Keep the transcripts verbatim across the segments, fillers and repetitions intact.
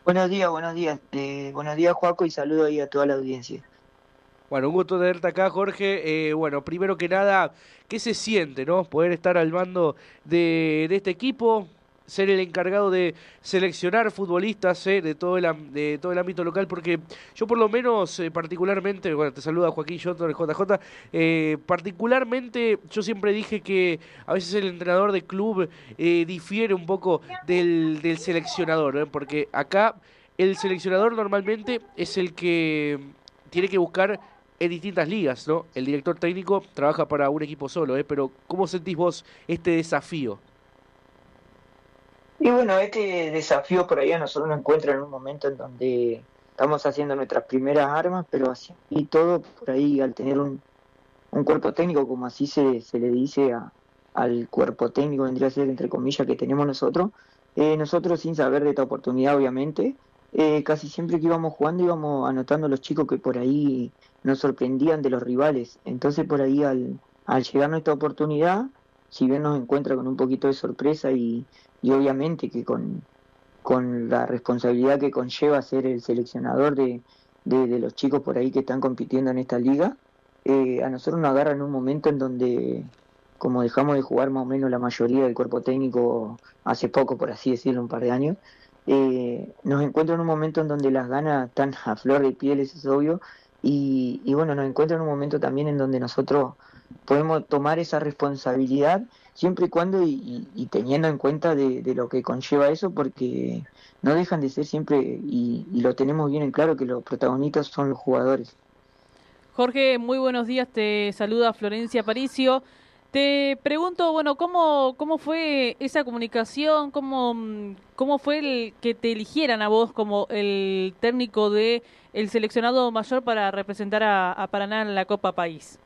Buenos días, buenos días. Eh, buenos días, Joaco, y saludo ahí a toda la audiencia. Bueno, un gusto tenerte acá, Jorge. Eh, bueno, primero que nada, ¿qué se siente, no? Poder estar al mando de, de este equipo, ser el encargado de seleccionar futbolistas eh, de todo el, am- de todo el ámbito local, porque yo por lo menos, eh, particularmente, bueno, te saluda Joaquín Yoto, el J J, eh, particularmente yo siempre dije que a veces el entrenador de club eh, difiere un poco del, del seleccionador, ¿eh? Porque acá el seleccionador normalmente es el que tiene que buscar en distintas ligas, ¿no? El director técnico trabaja para un equipo solo, ¿eh? Pero ¿cómo sentís vos este desafío? Y bueno, este desafío por ahí a nosotros nos encuentra en un momento en donde estamos haciendo nuestras primeras armas, pero así y todo por ahí al tener un, un cuerpo técnico, como así se, se le dice a- al cuerpo técnico, vendría a ser entre comillas que tenemos nosotros, eh, nosotros sin saber de esta oportunidad, obviamente, eh, casi siempre que íbamos jugando íbamos anotando a los chicos que por ahí nos sorprendían de los rivales. Entonces por ahí al, al llegar nuestra oportunidad, si bien nos encuentra con un poquito de sorpresa y, y obviamente que con, con la responsabilidad que conlleva ser el seleccionador de, de, de los chicos por ahí que están compitiendo en esta liga, eh, a nosotros nos agarra en un momento en donde, como dejamos de jugar más o menos la mayoría del cuerpo técnico hace poco, por así decirlo, un par de años, eh, nos encuentra en un momento en donde las ganas están a flor de piel, eso es obvio, y, y bueno, nos encuentra en un momento también en donde nosotros podemos tomar esa responsabilidad siempre y cuando y, y- y teniendo en cuenta de, de lo que conlleva eso, porque no dejan de ser siempre, y, y lo tenemos bien en claro, que los protagonistas son los jugadores. Jorge, muy buenos días, te saluda Florencia Paricio. Te pregunto, bueno, ¿cómo, cómo fue esa comunicación? ¿Cómo, mm, cómo fue el que te eligieran a vos como el técnico de el seleccionado mayor para representar a, a Paraná en la Copa País?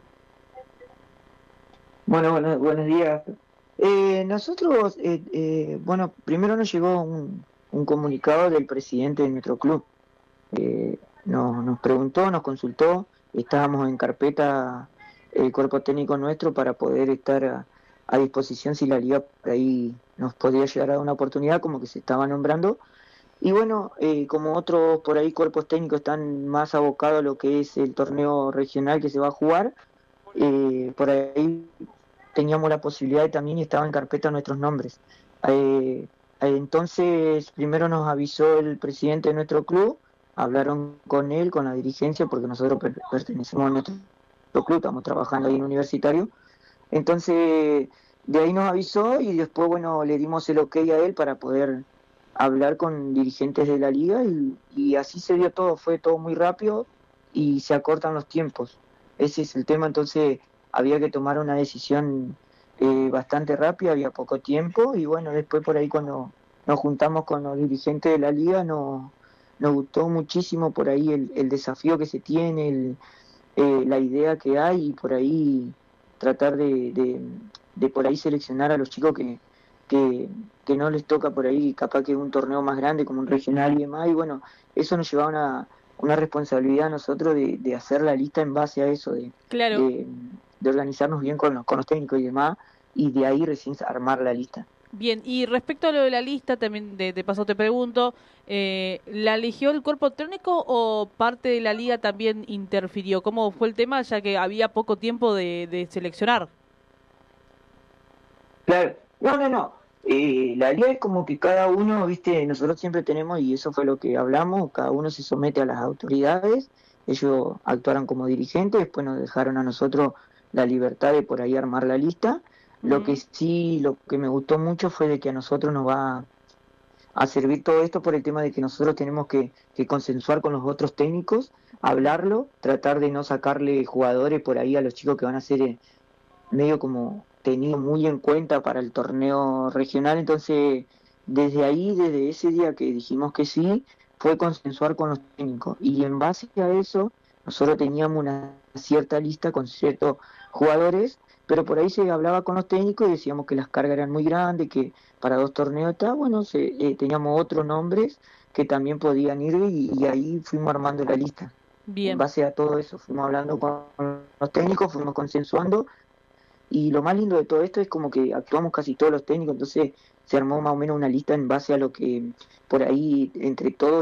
Bueno, bueno, buenos días. Eh, nosotros, eh, eh, bueno, primero nos llegó un, un comunicado del presidente de nuestro club. Eh, nos, nos preguntó, nos consultó, estábamos en carpeta el cuerpo técnico nuestro para poder estar a, a disposición si la liga por ahí nos podía llegar a dar una oportunidad, como que se estaba nombrando. Y bueno, eh, como otros por ahí cuerpos técnicos están más abocados a lo que es el torneo regional que se va a jugar, eh, por ahí teníamos la posibilidad de también y estaban en carpeta nuestros nombres. Eh, eh, entonces, primero nos avisó el presidente de nuestro club, hablaron con él, con la dirigencia, porque nosotros per- pertenecemos a nuestro club, estamos trabajando ahí en universitario. Entonces, de ahí nos avisó y después, bueno, le dimos el ok a él para poder hablar con dirigentes de la liga y, y así se dio todo, fue todo muy rápido y se acortan los tiempos. Ese es el tema, entonces había que tomar una decisión eh, bastante rápida, había poco tiempo y bueno, después por ahí cuando nos juntamos con los dirigentes de la liga nos, nos gustó muchísimo por ahí el, el desafío que se tiene, el, eh, la idea que hay y por ahí tratar de, de, de por ahí seleccionar a los chicos que, que, que no les toca por ahí, capaz que un torneo más grande como un regional y demás, y bueno, eso nos llevaba una, una responsabilidad a nosotros de, de hacer la lista en base a eso, de, Claro, de, de organizarnos bien con los, con los técnicos y demás, y de ahí recién armar la lista. bien, y respecto a lo de la lista, también de, de paso te pregunto, eh, ¿la eligió el cuerpo técnico o parte de la liga también interfirió? ¿Cómo fue el tema, ya que había poco tiempo de, de seleccionar? Claro, no, no, no. Eh, la liga es como que cada uno, viste, nosotros siempre tenemos, y eso fue lo que hablamos, cada uno se somete a las autoridades, ellos actuaron como dirigentes, después nos dejaron a nosotros la libertad de por ahí armar la lista. Lo que Mm. sí, lo que me gustó mucho fue de que a nosotros nos va a servir todo esto por el tema de que nosotros tenemos que, que consensuar con los otros técnicos, hablarlo, tratar de no sacarle jugadores por ahí a los chicos que van a ser eh, medio como tenido muy en cuenta para el torneo regional, entonces desde ahí, desde ese día que dijimos que sí, fue consensuar con los técnicos y en base a eso nosotros teníamos una cierta lista con ciertos jugadores, pero por ahí se hablaba con los técnicos y decíamos que las cargas eran muy grandes, que para dos torneos está, bueno, se, eh, teníamos otros nombres que también podían ir y, y ahí fuimos armando la lista. En Bien. base a todo eso, fuimos hablando con los técnicos, fuimos consensuando y lo más lindo de todo esto es como que actuamos casi todos los técnicos, entonces se armó más o menos una lista en base a lo que por ahí entre todos